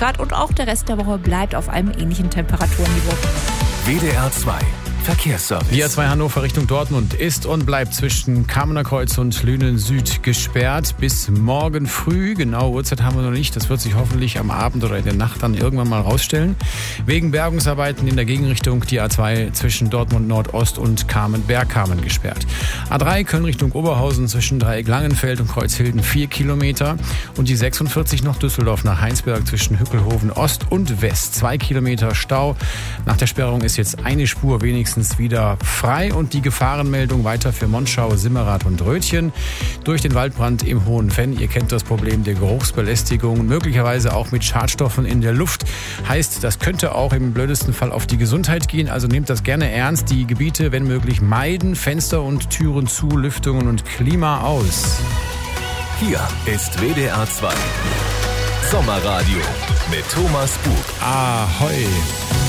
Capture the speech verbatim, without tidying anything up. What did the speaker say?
Grad und auch der Rest der Woche bleibt auf einem ähnlichen Temperaturniveau. W D R zwei Verkehrsservice. Die A zwei Hannover Richtung Dortmund ist und bleibt zwischen Kamener Kreuz und Lünen Süd gesperrt bis morgen früh. Genaue Uhrzeit haben wir noch nicht. Das wird sich hoffentlich am Abend oder in der Nacht dann irgendwann mal rausstellen. Wegen Bergungsarbeiten in der Gegenrichtung die A zwei zwischen Dortmund Nordost und Kamen-Bergkamen gesperrt. A drei Köln Richtung Oberhausen zwischen Dreieck Langenfeld und Kreuzhilden vier Kilometer. Und die sechsundvierzig noch Düsseldorf nach Heinsberg zwischen Hückelhoven Ost und West. zwei Kilometer Stau. Nach der Sperrung ist jetzt eine Spur wenigstens wieder frei und die Gefahrenmeldung weiter für Monschau, Simmerath und Rötchen. Durch den Waldbrand im Hohen Venn, ihr kennt das Problem der Geruchsbelästigung, möglicherweise auch mit Schadstoffen in der Luft. Heißt, das könnte auch im blödesten Fall auf die Gesundheit gehen, also nehmt das gerne ernst. Die Gebiete, wenn möglich, meiden, Fenster und Türen zu, Lüftungen und Klima aus. Hier ist W D R zwei Sommerradio mit Thomas Bug. Ahoi!